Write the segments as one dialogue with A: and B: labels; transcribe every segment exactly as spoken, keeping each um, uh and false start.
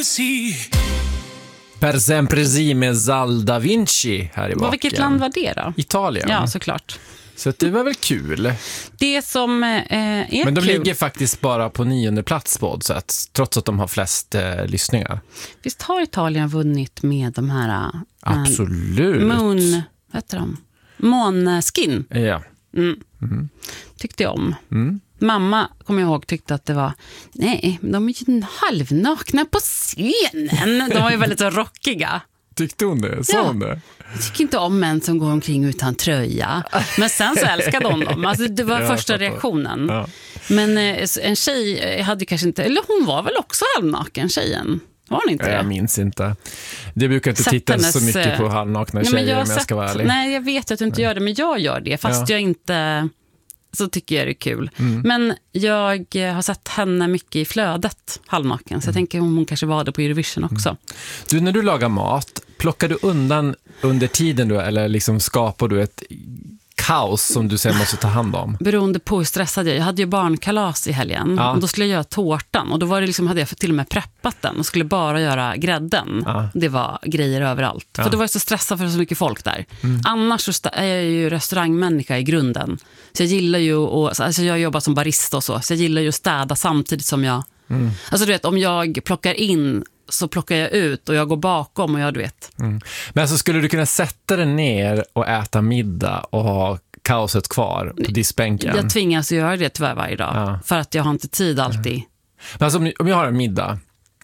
A: Per sempre sì med Zal da Vinci här i baken.
B: Vilket land var det då?
A: Italien.
B: Ja, såklart.
A: Så det var väl kul.
B: Det som eh, är
A: Men de
B: kul...
A: ligger faktiskt bara på nionde plats på oddset, trots att de har flest eh, lyssningar.
B: Visst har Italien vunnit med de här... Eh,
A: Absolut.
B: Moon... Vad heter de? Måneskin.
A: Ja.
B: Mm.
A: Mm.
B: Tyckte jag om.
A: Mm.
B: Mamma, kommer jag ihåg, tyckte att det var... Nej, de är ju halvnakna på scenen. De var ju väldigt så rockiga.
A: Tyckte hon det? Sa
B: Ja.
A: hon det?
B: Jag tycker inte om män som går omkring utan tröja. Men sen så älskade hon dem. Alltså, det var
A: Ja,
B: första
A: fattar.
B: reaktionen.
A: Ja.
B: Men eh, en tjej hade ju kanske inte... Eller hon var väl också halvnaken, tjejen? Var hon inte det?
A: Jag minns inte. Det brukar inte
B: Sett
A: titta
B: hennes,
A: så mycket på halvnakna
B: nej,
A: tjejer
B: men jag
A: om jag
B: sett,
A: ska vara ärlig.
B: Nej, jag vet att du inte gör det, men jag gör det. Fast
A: Ja.
B: jag inte... Så tycker jag det är kul.
A: Mm.
B: Men jag har sett henne mycket i flödet, halvnaken. Så jag tänker om hon kanske var det på Eurovision också.
A: Mm. Du, när du lagar mat, plockar du undan under tiden då, eller liksom skapar du ett kaos som du sen måste ta hand om?
B: Beroende på hur stressad jag är. Jag hade ju barnkalas i helgen.
A: Ja.
B: Och då skulle jag göra tårtan. Och då var det liksom, hade jag till och med preppat den. Och skulle bara göra grädden.
A: Ja.
B: Det var grejer överallt.
A: Ja.
B: För då var jag så stressad för så mycket folk där.
A: Mm.
B: Annars så sta- är jag ju restaurangmänniska i grunden. Så jag gillar ju att... Alltså jag jobbar som barista och så. Så jag gillar ju att städa samtidigt som jag...
A: Mm.
B: Alltså du vet, om jag plockar in så plockar jag ut och jag går bakom och jag, du vet.
A: Mm. Men alltså, skulle du kunna sätta dig ner och äta middag och ha kaoset kvar på diskbänken?
B: Jag tvingas göra det tyvärr varje dag.
A: Ja.
B: För att jag har inte tid alltid.
A: Men alltså, om, om jag har en middag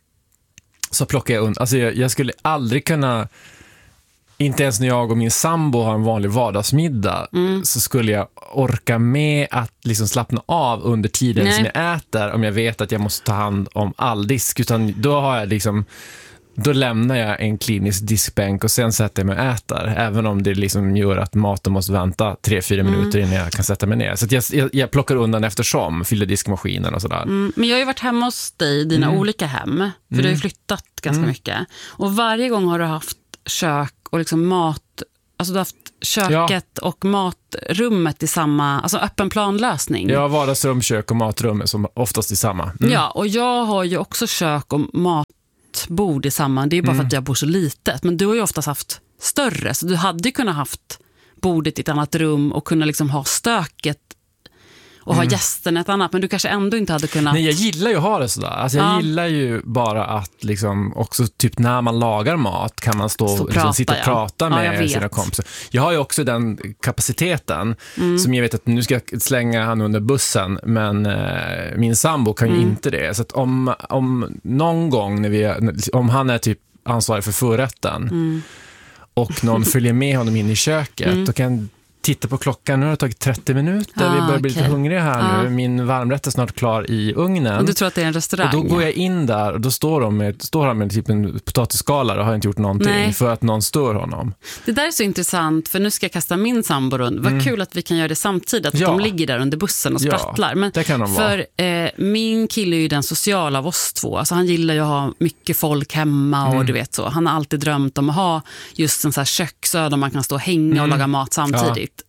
A: så plockar jag undan. Alltså jag, jag skulle aldrig kunna, inte ens när jag och min sambo har en vanlig vardagsmiddag,
B: Mm.
A: så skulle jag orka med att liksom slappna av under tiden
B: Nej.
A: som jag äter, om jag vet att jag måste ta hand om all disk. Utan då har jag liksom, då lämnar jag en klinisk diskbänk och sen sätter jag mig och äter, även om det liksom gör att maten måste vänta tre fyra
B: Mm.
A: minuter innan jag kan sätta mig ner. Så att jag, jag, jag plockar undan eftersom, fyller diskmaskinen och sådär.
B: Mm, men jag har ju varit hemma hos dig i dina
A: Mm.
B: olika hem. För du har ju flyttat ganska
A: Mm.
B: mycket. Och varje gång har du haft kök och liksom mat... Alltså du har haft köket och matrummet i samma... Alltså öppen planlösning.
A: Ja, vardagsrum, kök och matrum är som oftast i samma. Mm.
B: Ja, och jag har ju också kök och matbord i samma. Det är ju bara
A: Mm.
B: för att jag bor så litet. Men du har ju oftast haft större. Så du hade ju kunnat haft bordet i ett annat rum och kunna liksom ha stöket och ha gästen ett annat. Men du kanske ändå inte hade kunnat...
A: Nej, jag gillar ju att ha det sådär. Alltså, jag
B: Ja.
A: gillar ju bara att liksom, också typ när man lagar mat kan man stå,
B: Stå och
A: liksom,
B: prata,
A: sitta och
B: ja.
A: prata
B: Ja,
A: med
B: jag vet.
A: sina kompisar. Jag har ju också den kapaciteten
B: Mm.
A: som jag vet att nu ska jag slänga han under bussen, men eh, min sambo kan ju
B: Mm.
A: inte det. Så att om, om någon gång när vi, om han är typ ansvarig för förrätten
B: Mm.
A: och någon följer med honom in i köket,
B: Mm.
A: då kan jag titta på klockan. Nu har det tagit trettio minuter.
B: Ah,
A: vi börjar bli
B: okej.
A: lite hungriga här
B: Ah.
A: nu. Min varmrätt är snart klar i ugnen.
B: Och du tror att det är en restaurang?
A: Och då går jag in där och då står, de med, står han med typ en potatisskalare och har inte gjort någonting.
B: Nej.
A: För att någon stör honom.
B: Det där är så intressant, för nu ska jag kasta min sambo runt. Vad kul att vi kan göra det samtidigt, att
A: Ja.
B: de ligger där under bussen och
A: Ja,
B: sprattlar. Men
A: det kan de vara.
B: för eh, min kille är ju den sociala av oss två. Alltså han gillar ju att ha mycket folk hemma och
A: Mm.
B: du vet så. Han har alltid drömt om att ha just en så här köksö där man kan stå och hänga och
A: Mm.
B: laga mat samtidigt.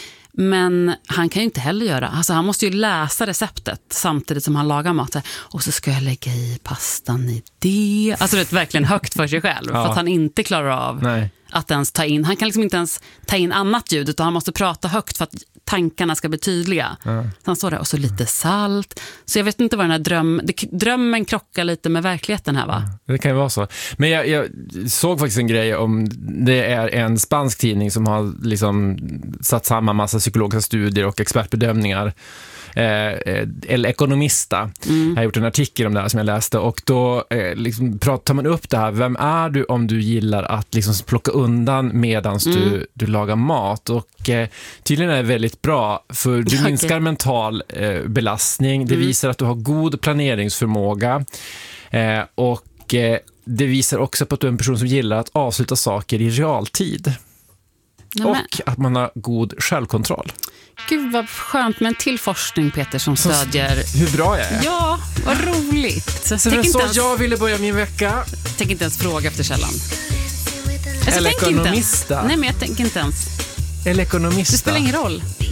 B: Men han kan ju inte heller göra. Alltså han måste ju läsa receptet samtidigt som han lagar mat. Och så ska jag lägga i pastan i det. Alltså det är verkligen högt för sig själv.
A: Ja.
B: För att han inte klarar av
A: Nej.
B: att ens ta in. Han kan liksom inte ens ta in annat ljud, utan han måste prata högt för att tankarna ska bli tydliga.
A: Ja.
B: Så han står där och så lite salt. Så jag vet inte vad den här dröm, det, drömmen krockar lite med verkligheten här, va?
A: Det kan ju vara så. Men jag, jag såg faktiskt en grej om, det är en spansk tidning som har liksom satt samman massa psykologiska studier och expertbedömningar. Eh, El Economista
B: Mm.
A: har gjort en artikel om det här som jag läste, och då eh, liksom pratar man upp det här. Vem är du om du gillar att liksom plocka undan medans
B: Mm.
A: du, du lagar mat? Och eh, tydligen är det väldigt bra, för du
B: Okej.
A: minskar mental eh, belastning. Det
B: Mm.
A: visar att du har god planeringsförmåga, eh, och eh, det visar också på att du är en person som gillar att avsluta saker i realtid.
B: Ja, men,
A: Och att man har god självkontroll.
B: gud vad skönt med en till forskning, Peter, som
A: Så-
B: stödjer...
A: Hur bra jag är.
B: Ja, vad roligt. Så
A: Så
B: tänk,
A: det
B: inte
A: så
B: ens,
A: jag ville börja min vecka.
B: tänk inte ens fråga efter källan. Alltså,
A: El
B: tänk inte ens-
A: Economista.
B: Nej, men jag tänker inte ens.
A: El Economista.
B: Det spelar ingen roll.